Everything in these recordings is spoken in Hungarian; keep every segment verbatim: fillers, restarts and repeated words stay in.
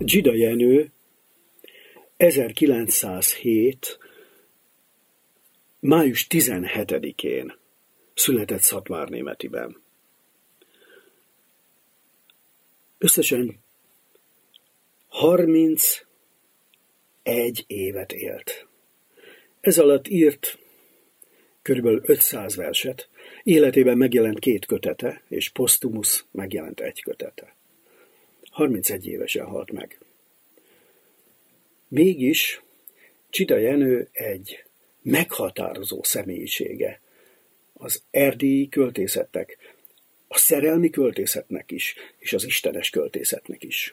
Dzsida Jenő ezerkilencszázhét. május tizenhetedikén született Szatmárnémetiben. Összesen harmincegy évet élt. Ez alatt írt körülbelül ötszáz verset, életében megjelent két kötete, és posztumusz megjelent egy kötete. harmincegy évesen halt meg. Mégis Dzsida Jenő egy meghatározó személyisége az erdélyi költészetnek, a szerelmi költészetnek is, és az istenes költészetnek is.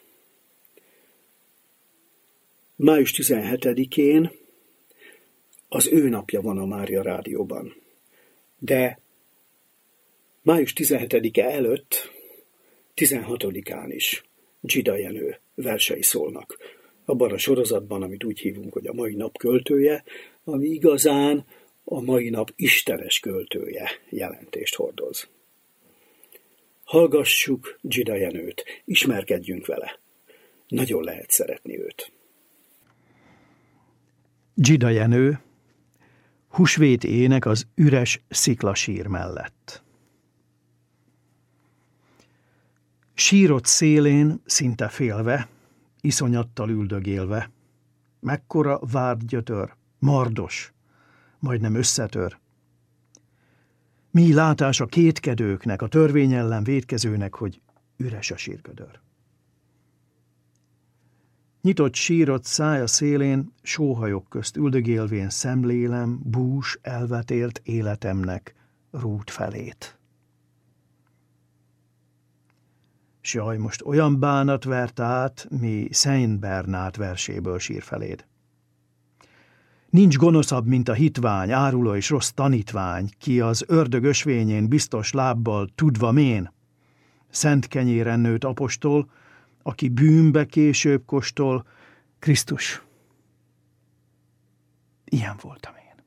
május tizenhetedikén az ő napja van a Mária Rádióban. De május tizenhetedike előtt, tizenhatodikán is Dzsida Jenő versei szólnak. Abban a sorozatban, amit úgy hívunk, hogy a mai nap költője, ami igazán a mai nap istenes költője jelentést hordoz. Hallgassuk Dzsida Jenőt, ismerkedjünk vele. Nagyon lehet szeretni őt. Dzsida Jenő, húsvét ének az üres sziklasír mellett. Sírod szélén, szinte félve, iszonyattal üldögélve, mekkora várd gyötör, mardos, majdnem összetör. Mi látás a kétkedőknek, a törvény ellen vétkezőnek, hogy üres a sírgödör. Nyitott sírod szája szélén, sóhajok közt üldögélvén szemlélem, bús elvetélt életemnek rút felét. S jaj, most olyan bánat vert át, mi Szent Bernát verséből sír feléd. Nincs gonoszabb, mint a hitvány, áruló és rossz tanítvány, ki az ördög ösvényén biztos lábbal tudva mén. Szent kenyéren nőtt apostol, aki bűnbe később kóstol, Krisztus. Ilyen voltam én.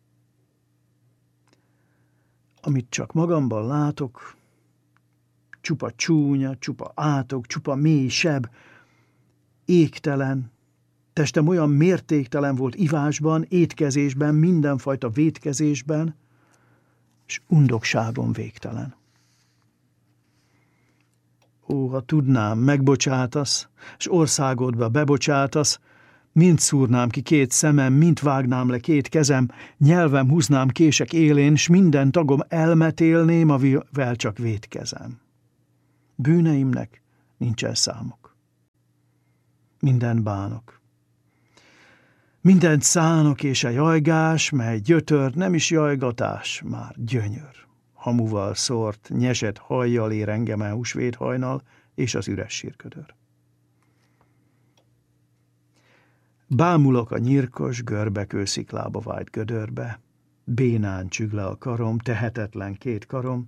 Amit csak magamban látok, csupa csúnya, csupa átok, csupa mély seb, égtelen, testem olyan mértéktelen volt ivásban, étkezésben, mindenfajta vétkezésben, és undokságon végtelen. Ó, ha tudnám, megbocsátasz, s országodba bebocsátasz, mind szúrnám ki két szemem, mind vágnám le két kezem, nyelvem húznám kések élén, s minden tagom elmetélném, amivel csak vétkezem. Bűneimnek nincsen számok. Minden bánok. Mindent szánok, és a jajgás, mely gyötör, nem is jajgatás, már gyönyör. Hamuval szórt, nyesett hajjal ér engem el húsvét hajnal, és az üres sírködör. Bámulok a nyírkos, görbekő sziklába vájt gödörbe, bénán csüg le a karom, tehetetlen két karom.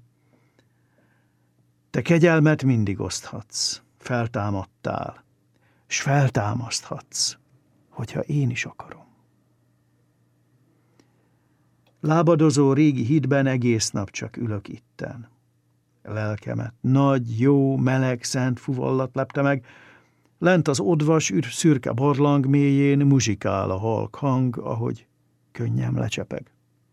Te kegyelmet mindig oszthatsz, feltámadtál, s feltámaszthatsz, hogyha én is akarom. Lábadozó régi hídben egész nap csak ülök itten. Lelkemet nagy, jó, meleg, szent fuvallat lepte meg, lent az odvas, szürke barlang mélyén muzsikál a halk hang, ahogy könnyem lecsepeg.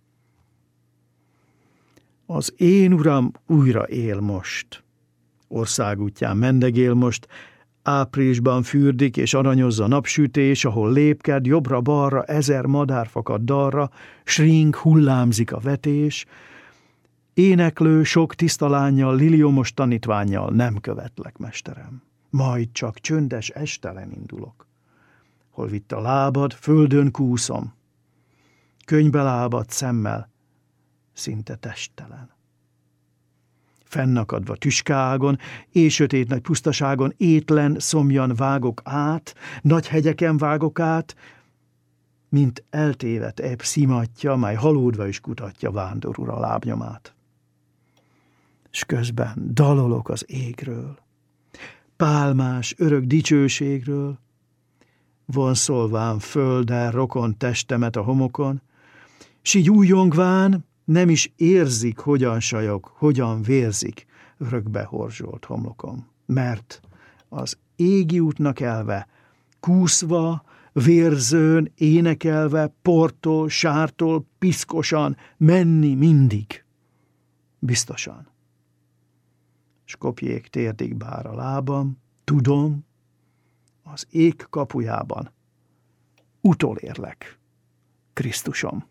Az én uram újra él most, országútján mendegél most, áprilisban fürdik és aranyozza napsütés, ahol lépked jobbra-balra ezer madár fakad dalra, sring hullámzik a vetés, éneklő sok tiszta lánnyal, liliomos tanítvánnyal nem követlek, mesterem. Majd csak csöndes estelen indulok. Hol vitt a lábad, földön kúszom. Könybe lábad szemmel, szinte testtelen. Fennakadva tüskágon, és sötét nagy pusztaságon, étlen szomjan vágok át, nagy hegyeken vágok át, mint eltévedt ebb szimatja, mely halódva is kutatja vándorura lábnyomát. S közben dalolok az égről, pálmás örök dicsőségről, vonszolván földdel rokon testemet a homokon, s így újjongván nem is érzik, hogyan sajog, hogyan vérzik örökbe horzsolt homlokom. Mert az égi útnak elve kúszva, vérzőn, énekelve, portól, sártól, piszkosan, menni mindig. Biztosan. Skopjék térdig bár a lábam, tudom, az ég kapujában utolérlek, Krisztusom.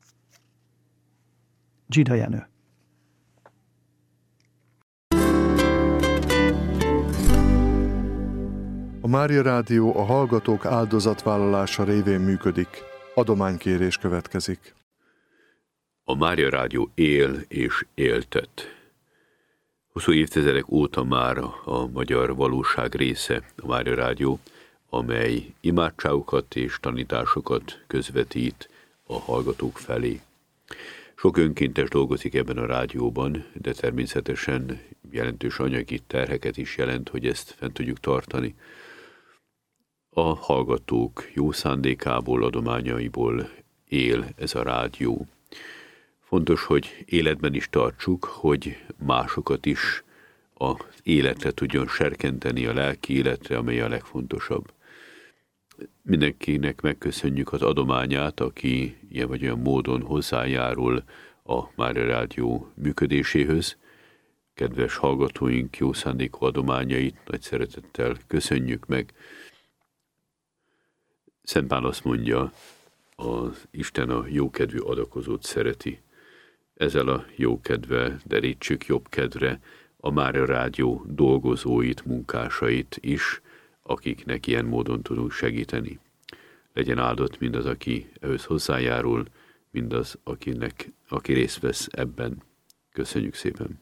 Zsida Jenő. A Mária Rádió a hallgatók áldozatvállalása révén működik. Adománykérés következik. A Mária Rádió él és éltet. Hosszú évtizedek óta már a magyar valóság része a Mária Rádió, amely imádságokat és tanításokat közvetít a hallgatók felé. Sok önkéntes dolgozik ebben a rádióban, de természetesen jelentős anyagi terheket is jelent, hogy ezt fent tudjuk tartani. A hallgatók jó szándékából, adományaiból él ez a rádió. Fontos, hogy életben is tartsuk, hogy másokat is az életre tudjon serkenteni, a lelki életre, amely a legfontosabb. Mindenkinek megköszönjük az adományát, aki ilyen vagy olyan módon hozzájárul a Mária Rádió működéséhöz. Kedves hallgatóink jó szándékú adományait nagy szeretettel köszönjük meg. Szent Pál azt mondja, az Isten a jókedvű adakozót szereti. Ezzel a jókedve derítsük jobb kedvre a Mária Rádió dolgozóit, munkásait is, akiknek ilyen módon tudunk segíteni. Legyen áldott mindaz, aki ehhez hozzájárul, mindaz, akinek, aki részt vesz ebben. Köszönjük szépen!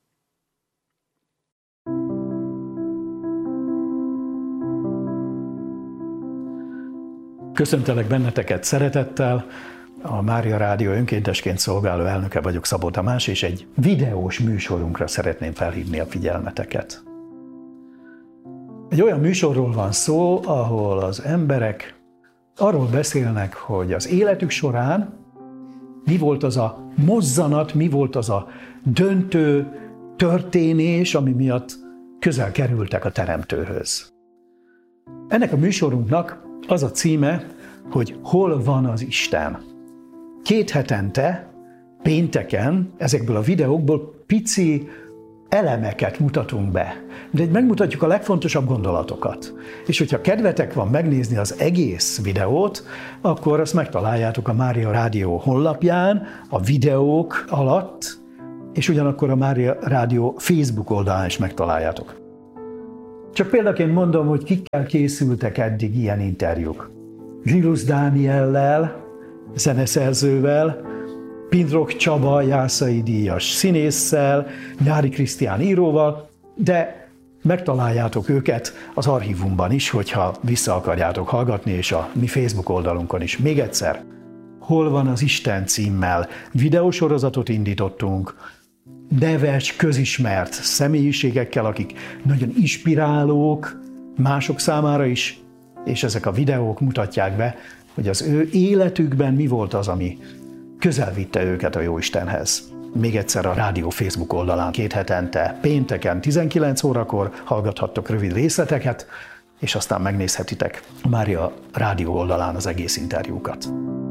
Köszöntelek benneteket szeretettel, a Mária Rádió önkéntesként szolgáló elnöke vagyok, Szabó Tamás, és egy videós műsorunkra szeretném felhívni a figyelmeteket. Egy olyan műsorról van szó, ahol az emberek arról beszélnek, hogy az életük során mi volt az a mozzanat, mi volt az a döntő történés, ami miatt közel kerültek a Teremtőhöz. Ennek a műsorunknak az a címe, hogy Hol van az Isten? Két hetente, pénteken, ezekből a videókból pici elemeket mutatunk be, de megmutatjuk a legfontosabb gondolatokat. És hogyha kedvetek van megnézni az egész videót, akkor azt megtaláljátok a Mária Rádió honlapján, a videók alatt, és ugyanakkor a Mária Rádió Facebook oldalán is megtaláljátok. Csak példaként mondom, hogy kikkel készültek eddig ilyen interjúk. Zsilusz Dániellel, zeneszerzővel, Pindrok Csaba, Jászai díjas színésszel, Nyári Krisztián íróval, de megtaláljátok őket az archívumban is, hogyha vissza akarjátok hallgatni, és a mi Facebook oldalunkon is. Még egyszer, Hol van az Isten címmel videósorozatot indítottunk, neves, közismert személyiségekkel, akik nagyon inspirálók mások számára is, és ezek a videók mutatják be, hogy az ő életükben mi volt az, ami közel vitte őket a Jóistenhez. Még egyszer a rádió Facebook oldalán két hetente, pénteken tizenkilenc órakor hallgathattok rövid részleteket, és aztán megnézhetitek a Mária Rádió oldalán az egész interjúkat.